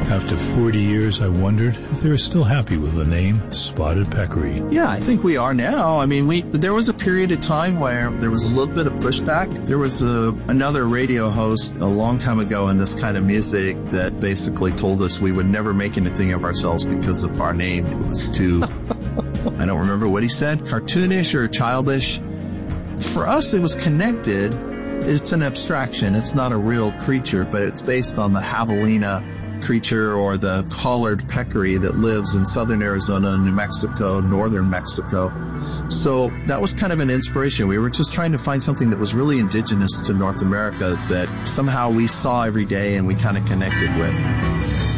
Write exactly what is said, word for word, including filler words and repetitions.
After forty years, I wondered if they were still happy with the name Spotted Peccary. Yeah, I think we are now. I mean, we there was a period of time where there was a little bit of pushback. There was a, another radio host a long time ago in this kind of music that basically told us we would never make anything of ourselves because of our name. It was too, I don't remember what he said, cartoonish or childish. For us, it was connected. It's an abstraction. It's not a real creature, but it's based on the javelina creature or the collared peccary that lives in southern Arizona, New Mexico, northern Mexico. So that was kind of an inspiration. We were just trying to find something that was really indigenous to North America that somehow we saw every day and we kind of connected with.